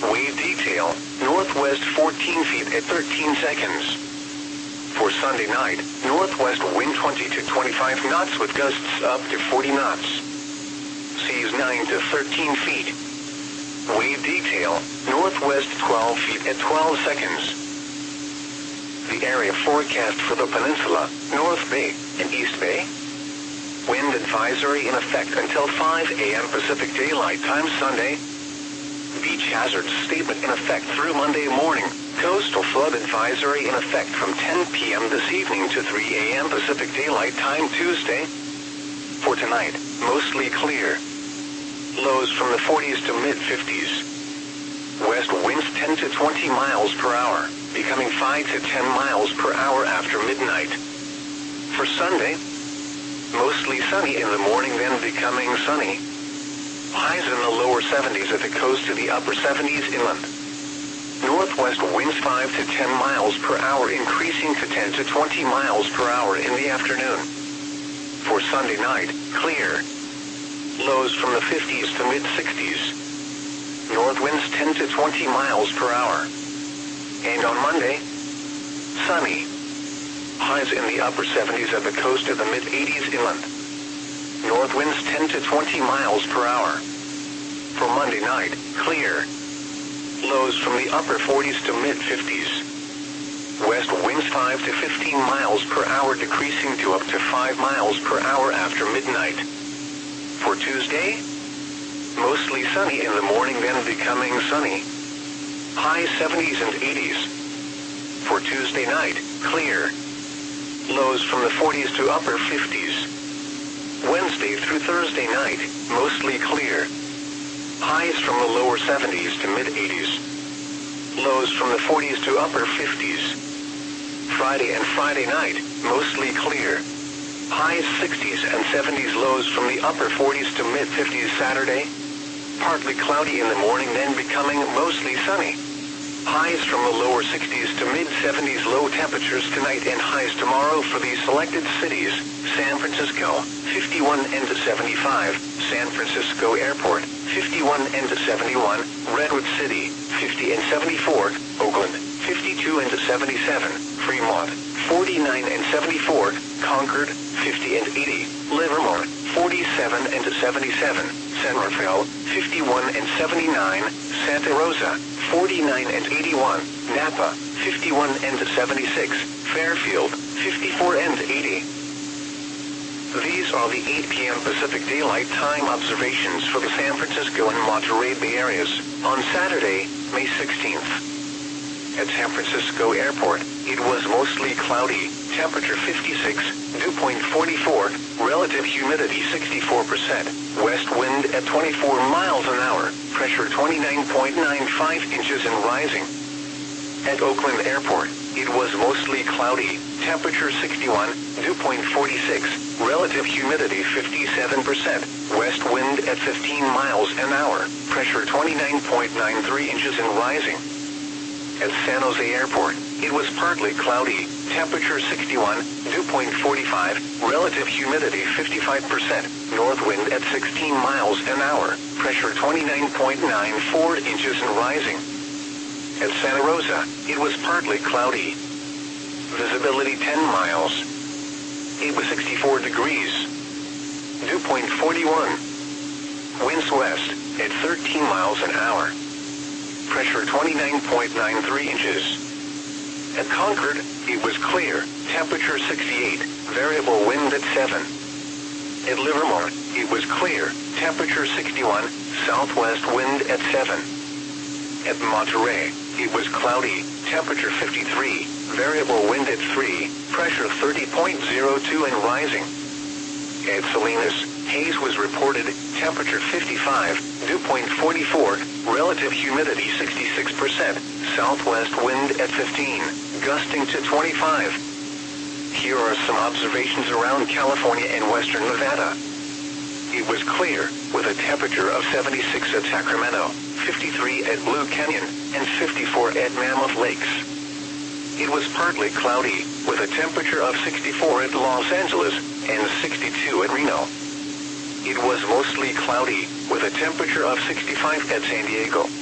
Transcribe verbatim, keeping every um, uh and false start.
Wave detail, northwest fourteen feet at thirteen seconds. For Sunday night, northwest wind twenty to twenty-five knots with gusts up to forty knots. Seas nine to thirteen feet. Wave detail, northwest twelve feet at twelve seconds. The area forecast for the peninsula, North Bay and East Bay. Wind advisory in effect until five a m Pacific Daylight Time Sunday. Beach hazard statement in effect through Monday morning. Coastal flood advisory in effect from ten p m this evening to three a m Pacific Daylight Time Tuesday. For tonight, mostly clear. Lows from the forties to mid-fifties. West winds ten to twenty miles per hour, becoming five to ten miles per hour after midnight. For Sunday, mostly sunny in the morning, then becoming sunny. Highs in the lower seventies at the coast to the upper seventies inland. Northwest winds five to ten miles per hour, increasing to ten to twenty miles per hour in the afternoon. For Sunday night, clear. Lows from the fifties to mid-sixties. North winds ten to twenty miles per hour. And on Monday, sunny. Highs in the upper seventies at the coast to the mid-eighties inland. North winds ten to twenty miles per hour. For Monday night, clear. Lows from the upper forties to mid-fifties. West winds five to fifteen miles per hour, decreasing to up to five miles per hour after midnight. For Tuesday, mostly sunny in the morning, then becoming sunny. High seventies and eighties. For Tuesday night, clear. Lows from the forties to upper fifties. Wednesday through Thursday night, mostly clear. Highs from the lower seventies to mid-eighties. Lows from the forties to upper fifties. Friday and Friday night, mostly clear. Highs sixties and seventies, lows from the upper forties to mid-fifties. Saturday, partly cloudy in the morning, then becoming mostly sunny. Highs from the lower sixties to mid-seventies. Low temperatures tonight and highs tomorrow for these selected cities: San Francisco, fifty-one and seventy-five, San Francisco Airport, fifty-one and seventy-one, Redwood City, fifty and seventy-four, Oakland, fifty-two and seventy-seven, Fremont, forty-nine and seventy-four, Concord, fifty and eighty, Livermore, forty-seven and seventy-seven, San Rafael, fifty-one and seventy-nine, Santa Rosa, forty-nine and eighty-one, Napa, fifty-one and seventy-six, Fairfield, fifty-four and eighty. These are the eight p m Pacific Daylight Time observations for the San Francisco and Monterey Bay areas on Saturday, May sixteenth. At San Francisco Airport, it was mostly cloudy, temperature fifty-six, dew point forty-four, relative humidity sixty-four percent, west wind at twenty-four miles an hour, pressure twenty-nine point nine five inches and rising. At Oakland Airport, it was mostly cloudy, temperature sixty-one, dew point forty-six, relative humidity fifty-seven percent, west wind at fifteen miles an hour, pressure twenty-nine point nine three inches and rising. At San Jose Airport, it was partly cloudy, temperature sixty-one, dew point forty-five, relative humidity fifty-five percent, north wind at sixteen miles an hour, pressure twenty-nine point nine four inches and rising. At Santa Rosa, it was partly cloudy. Visibility ten miles. It was sixty-four degrees. Dew point forty-one. Winds west at thirteen miles an hour. Pressure twenty-nine point nine three inches. At Concord, it was clear, temperature sixty-eight, variable wind at seven. At Livermore, it was clear, temperature sixty-one, southwest wind at seven. At Monterey, it was cloudy, temperature fifty-three, variable wind at three, pressure thirty point zero two and rising. At Salinas, haze was reported, temperature fifty-five, dew point forty-four, relative humidity sixty-six percent, southwest wind at fifteen, gusting to twenty-five. Here are some observations around California and western Nevada. It was clear, with a temperature of seventy-six at Sacramento, fifty-three at Blue Canyon, and fifty-four at Mammoth Lakes. It was partly cloudy, with a temperature of sixty-four at Los Angeles, and sixty-two at Reno. It was mostly cloudy, with a temperature of sixty-five at San Diego,